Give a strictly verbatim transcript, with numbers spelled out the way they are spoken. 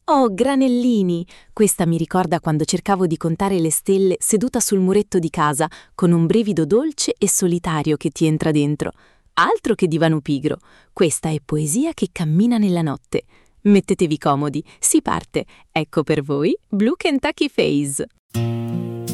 Oh, granellini! Questa mi ricorda quando cercavo di contare le stelle seduta sul muretto di casa, con un brivido dolce e solitario che ti entra dentro. Altro che divano pigro! Questa è poesia che cammina nella notte. Mettetevi comodi, si parte. Ecco per voi Blue Kentucky Phase.